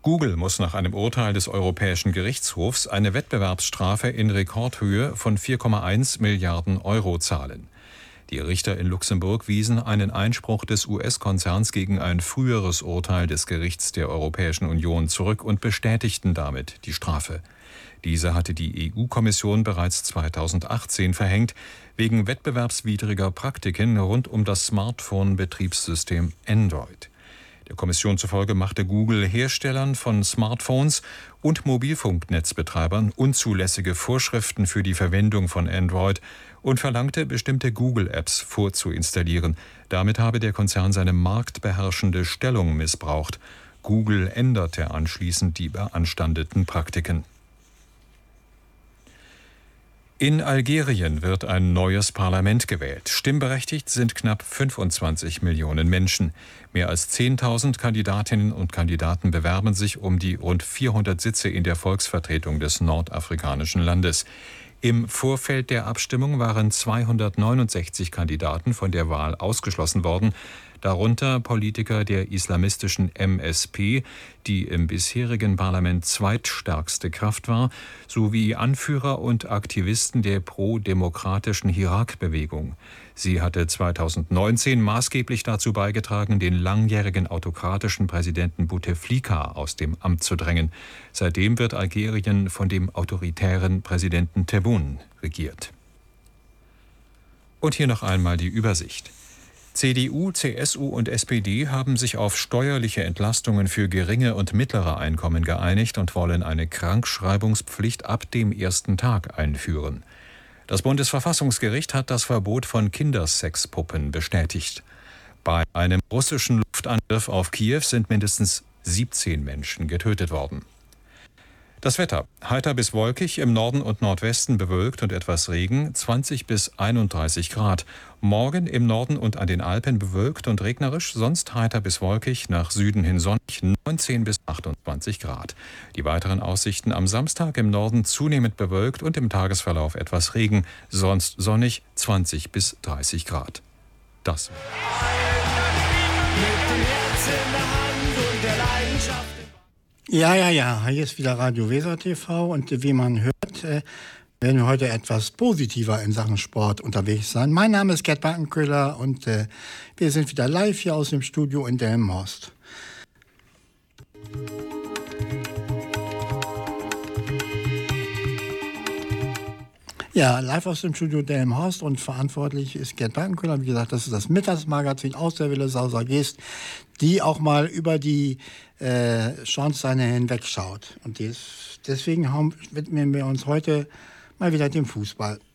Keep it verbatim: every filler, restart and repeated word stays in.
Google muss nach einem Urteil des Europäischen Gerichtshofs eine Wettbewerbsstrafe in Rekordhöhe von vier Komma eins Milliarden Euro zahlen. Die Richter in Luxemburg wiesen einen Einspruch des U S-Konzerns gegen ein früheres Urteil des Gerichts der Europäischen Union zurück und bestätigten damit die Strafe. Diese hatte die E U-Kommission bereits zweitausendachtzehn verhängt, wegen wettbewerbswidriger Praktiken rund um das Smartphone-Betriebssystem Android. Der Kommission zufolge machte Google Herstellern von Smartphones und Mobilfunknetzbetreibern unzulässige Vorschriften für die Verwendung von Android und verlangte, bestimmte Google-Apps vorzuinstallieren. Damit habe der Konzern seine marktbeherrschende Stellung missbraucht. Google änderte anschließend die beanstandeten Praktiken. In Algerien wird ein neues Parlament gewählt. Stimmberechtigt sind knapp fünfundzwanzig Millionen Menschen. Mehr als zehntausend Kandidatinnen und Kandidaten bewerben sich um die rund vierhundert Sitze in der Volksvertretung des nordafrikanischen Landes. Im Vorfeld der Abstimmung waren zweihundertneunundsechzig Kandidaten von der Wahl ausgeschlossen worden, darunter Politiker der islamistischen M S P, die im bisherigen Parlament zweitstärkste Kraft war, sowie Anführer und Aktivisten der pro-demokratischen Hirak-Bewegung. Sie hatte zweitausendneunzehn maßgeblich dazu beigetragen, den langjährigen autokratischen Präsidenten Bouteflika aus dem Amt zu drängen. Seitdem wird Algerien von dem autoritären Präsidenten Tebboune regiert. Und hier noch einmal die Übersicht. C D U, C S U und S P D haben sich auf steuerliche Entlastungen für geringe und mittlere Einkommen geeinigt und wollen eine Krankschreibungspflicht ab dem ersten Tag einführen. Das Bundesverfassungsgericht hat das Verbot von Kindersexpuppen bestätigt. Bei einem russischen Luftangriff auf Kiew sind mindestens siebzehn Menschen getötet worden. Das Wetter: heiter bis wolkig, im Norden und Nordwesten bewölkt und etwas Regen, zwanzig bis einunddreißig Grad. Morgen im Norden und an den Alpen bewölkt und regnerisch, sonst heiter bis wolkig, nach Süden hin sonnig, neunzehn bis achtundzwanzig Grad. Die weiteren Aussichten: am Samstag im Norden zunehmend bewölkt und im Tagesverlauf etwas Regen, sonst sonnig, zwanzig bis dreißig Grad. Das mit dem Herz in der Hand und der Leidenschaft. Ja, ja, ja, hier ist wieder Radio Weser T V und wie man hört, äh, werden wir heute etwas positiver in Sachen Sport unterwegs sein. Mein Name ist Gerd Bankenköhler und äh, wir sind wieder live hier aus dem Studio in Delmenhorst. Ja, live aus dem Studio Delmenhorst und verantwortlich ist Gerd Bankenköhler. Wie gesagt, das ist das Mittagsmagazin aus der Wille Sauser Geest, die auch mal über die äh, Schornsteine hinwegschaut. Und des, deswegen haben, widmen wir uns heute mal wieder dem Fußball.